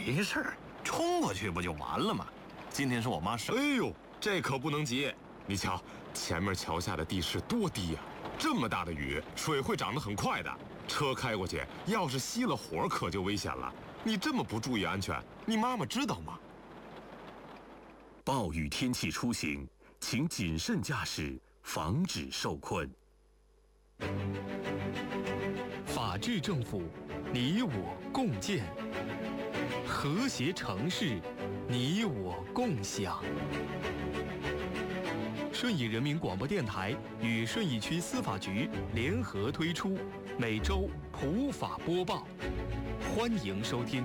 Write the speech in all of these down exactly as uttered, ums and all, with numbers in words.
没事儿，冲过去不就完了吗？今天是我妈生。 哎呦，这可不能急！你瞧，前面桥下的地势多低呀、啊，这么大的雨，水会涨得很快的。车开过去，要是熄了火，可就危险了。你这么不注意安全，你妈妈知道吗？ 暴雨天气出行，请谨慎驾驶，防止受困。 法治政府，你我共建；和谐城市，你我共享。顺义人民广播电台与顺义区司法局联合推出每周普法播报，欢迎收听。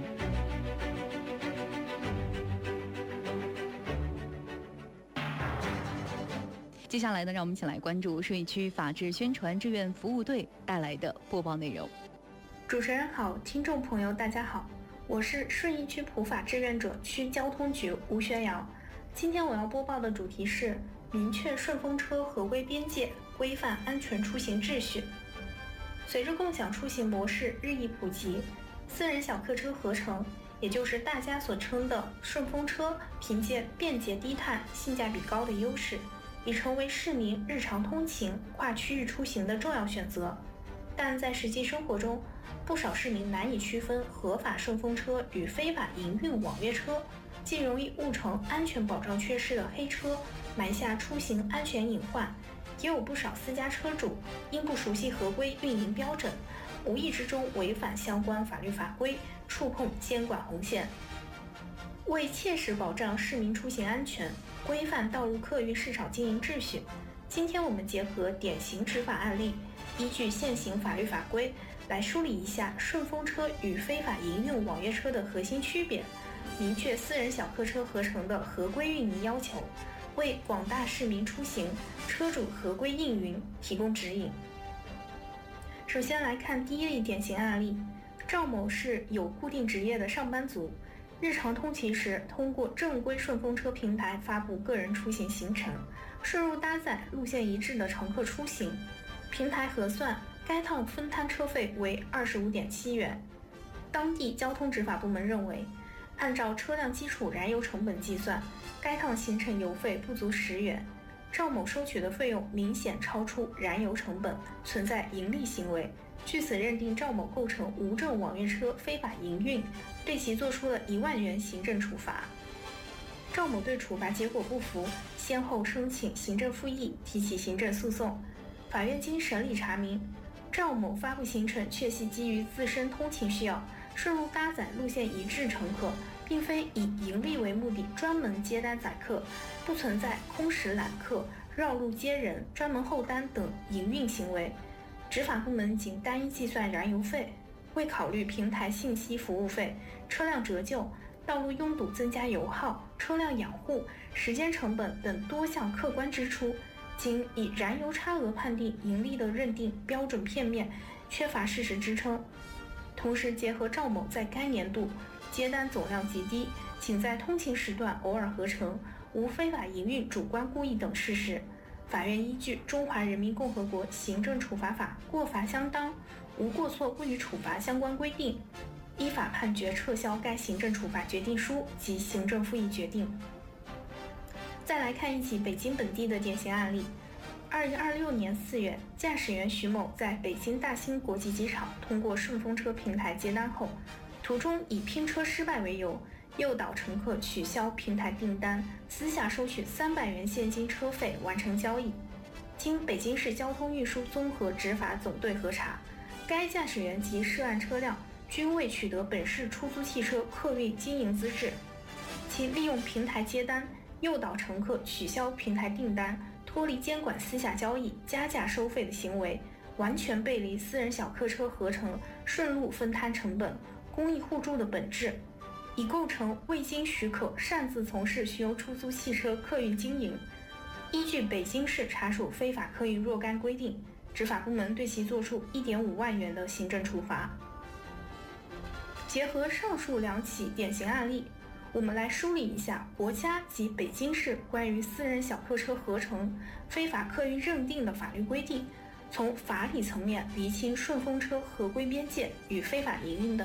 接下来呢，让我们一起来关注顺义区法治宣传志愿服务队带来的播报内容。 主持人好，听众朋友大家好，我是顺义区普法志愿者区交通局吴学瑶。今天我要播报的主题是明确顺风车合规边界，规范安全出行秩序。随着共享出行模式日益普及，私人小客车合成，也就是大家所称的顺风车，凭借便捷低碳、性价比高的优势，已成为市民日常通勤、跨区域出行的重要选择。但在实际生活中，不少市民难以区分合法顺风车与非法营运网约车，既容易误成安全保障缺失的黑车，埋下出行安全隐患，也有不少私家车主因不熟悉合规运营标准，无意之中违反相关法律法规，触碰监管红线。为切实保障市民出行安全，规范道路客运市场经营秩序，今天我们结合典型执法案例，依据现行法律法规来梳理一下顺风车与非法营运网约车的核心区别，明确私人小客车合成的合规运营要求，为广大市民出行、车主合规运营提供指引。首先来看第一例典型案例，赵某是有固定职业的上班族，日常通勤时通过正规顺风车平台发布个人出行行程，顺路搭载路线一致的乘客出行。平台核算该趟分摊车费为 二十五点七元。当地交通执法部门认为，按照车辆基础燃油成本计算，该趟行程油费不足十元，赵某收取的费用明显超出燃油成本，存在盈利行为，据此认定赵某构成无证网约车非法营运，对其作出了一万元行政处罚。赵某对处罚结果不服，先后申请行政复议，提起行政诉讼。法院经审理查明，赵某发布行程确系基于自身通勤需要，顺路搭载路线一致乘客，并非以盈利为目的专门接单载客，不存在空时揽客、绕路接人、专门后单等营运行为。执法部门仅单一计算燃油费，未考虑平台信息服务费、车辆折旧、道路拥堵增加油耗、车辆养护、时间成本等多项客观支出，仅以燃油差额判定盈利的认定标准片面，缺乏事实支撑。同时结合赵某在该年度接单总量极低，仅在通勤时段偶尔合成，无非法营运主观故意等事实，法院依据《中华人民共和国行政处罚法》过罚相当，无过错不予处罚相关规定，依法判决撤销该行政处罚决定书及行政复议决定。再来看一起北京本地的典型案例。二零二六年四月，驾驶员徐某在北京大兴国际机场通过顺风车平台接单后，途中以拼车失败为由，诱导乘客取消平台订单，私下收取三百元现金车费完成交易。经北京市交通运输综合执法总队核查，该驾驶员及涉案车辆均未取得本市出租汽车客运经营资质，其利用平台接单诱导乘客取消平台订单，脱离监管私下交易、加价收费的行为，完全背离私人小客车合成、顺路分摊成本、公益互助的本质，已构成未经许可擅自从事巡游出租汽车客运经营。依据北京市查处非法客运若干规定，执法部门对其作出 一点五万元的行政处罚。结合上述两起典型案例，我们来梳理一下国家及北京市关于私人小客车合成、非法客运认定的法律规定，从法理层面厘清顺风车合规边界与非法营运的